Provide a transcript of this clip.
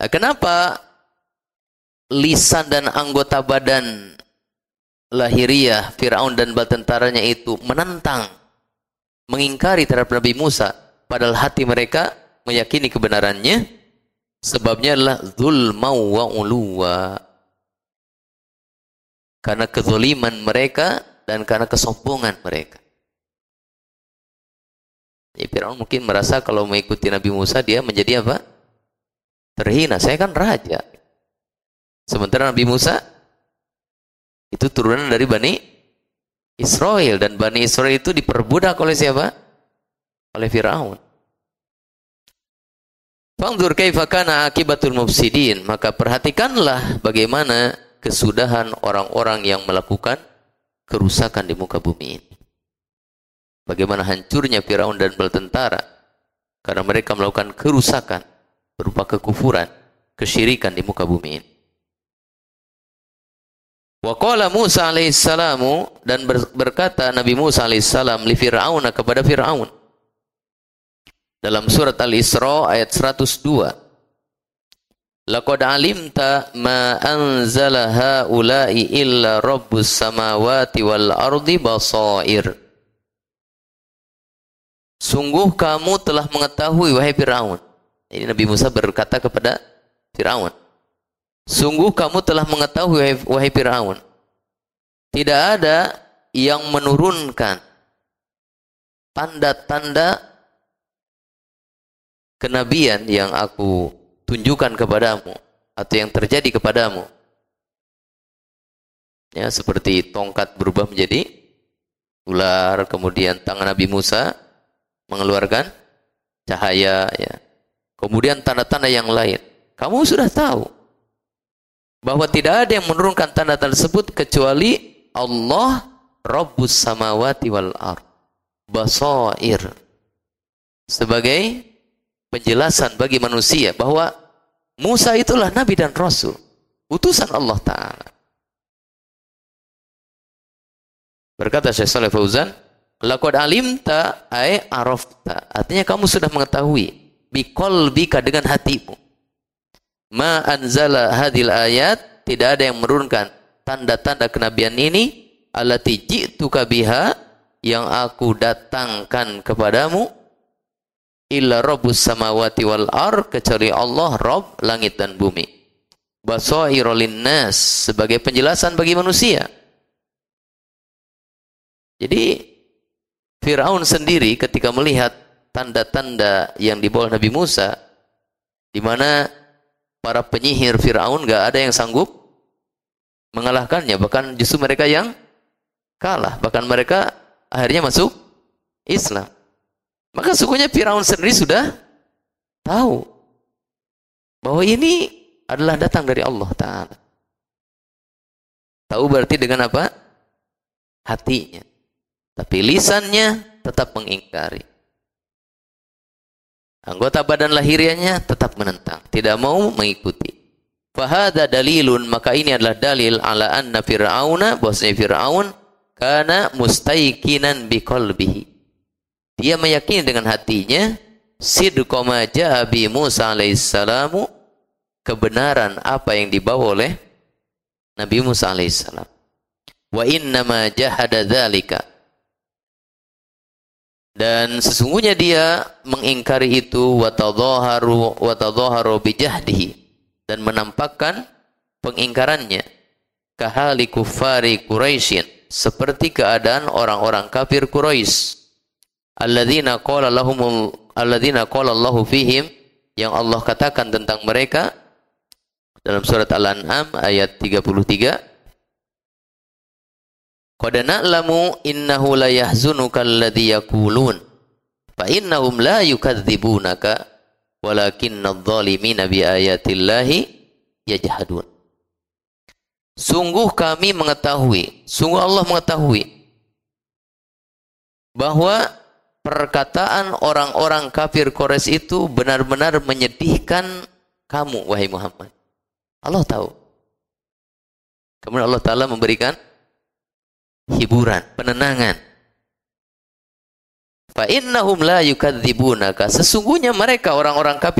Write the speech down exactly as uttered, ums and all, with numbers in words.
Kenapa lisan dan anggota badan lahiriah Fir'aun dan bala tentaranya itu menentang, mengingkari terhadap Nabi Musa, padahal hati mereka meyakini kebenarannya? Sebabnya adalah zulmau wa uluwa, karena kezaliman mereka dan karena kesombongan mereka. Jadi Fir'aun mungkin merasa kalau mengikuti Nabi Musa dia menjadi apa? Terhina. Saya kan raja. Sementara Nabi Musa itu turunan dari Bani Israel, dan Bani Israel itu diperbudak oleh siapa? Oleh Fir'aun. Fanzur kaifa kana akibatul mufsidin, maka perhatikanlah bagaimana kesudahan orang-orang yang melakukan kerusakan di muka bumi ini. Bagaimana hancurnya Fir'aun dan bala tentara karena mereka melakukan kerusakan berupa kekufuran, kesyirikan di muka bumi ini. Wa qala Musa alaihissalam, dan berkata Nabi Musa alaihissalam li Fir'aun, kepada Fir'aun dalam surat Al-Isra ayat seratus dua, laqad alimta ma anzala haula'i illa rabbus samawati wal ardi basair. Sungguh kamu telah mengetahui wahai Fir'aun. Ini Nabi Musa berkata kepada Fir'aun, sungguh kamu telah mengetahui wahai, wahai Fir'aun, tidak ada yang menurunkan tanda-tanda kenabian yang aku tunjukkan kepadamu atau yang terjadi kepadamu, ya, seperti tongkat berubah menjadi ular, kemudian tangan Nabi Musa mengeluarkan cahaya, ya, kemudian tanda-tanda yang lain. Kamu sudah tahu bahwa tidak ada yang menurunkan tanda-tanda tersebut kecuali Allah Rabbus samawati wal ard basair, sebagai penjelasan bagi manusia bahwa Musa itulah Nabi dan Rasul, utusan Allah Ta'ala. Berkata Syekh Shalih Fauzan, laqad alimta ay arafta, artinya kamu sudah mengetahui, biqalbika, dengan hatimu, ma anzala hadil ayat, tidak ada yang menurunkan tanda-tanda kenabian ini, allati ji'tuka biha, yang aku datangkan kepadamu, illa rabbus samawati wal ar, kecuali Allah Rabb langit dan bumi, basairul linnas, sebagai penjelasan bagi manusia. Jadi Fir'aun sendiri ketika melihat tanda-tanda yang dibawa Nabi Musa, di mana para penyihir Fir'aun gak ada yang sanggup mengalahkannya, bahkan justru mereka yang kalah, bahkan mereka akhirnya masuk Islam. Maka sungguhnya Fir'aun sendiri sudah tahu bahwa ini adalah datang dari Allah Ta'ala. Tahu berarti dengan apa? Hatinya. Tapi lisannya tetap mengingkari. Anggota badan lahiriahnya tetap menentang, tidak mau mengikuti. Fahada dalilun, maka ini adalah dalil ala anna Fir'auna, bahwasanya Fir'aun kana mustaiqinan biqalbihi, dia meyakini dengan hatinya sidqa ma jaa bi Musa alaihissalam, kebenaran apa yang dibawa oleh Nabi Musa alaihissalam. Wa inna ma jahada dzalika, dan sesungguhnya dia mengingkari itu, wa tadhaharu wa tadhaharu bi jahdihi, dan menampakkan pengingkarannya, kahali kuffari Quraisyin, seperti keadaan orang-orang kafir Quraisy, alladzina qala lahumul alladzina qala Allahu fihim, yang Allah katakan tentang mereka dalam surat Al-An'am ayat tiga puluh tiga, qad na'lamu innahu la yahzunuka alladzi yaqulun fa innahum la yukadzibunaka walakinnadh dhalimina bi ayatillahi yajhadun. Sungguh kami mengetahui, sungguh Allah mengetahui bahwa perkataan orang-orang kafir Quraisy itu benar-benar menyedihkan kamu, wahai Muhammad. Allah tahu. Kemudian Allah Ta'ala memberikan hiburan, penenangan. Fa innahum la yukadzibunaka, sesungguhnya mereka orang-orang kafir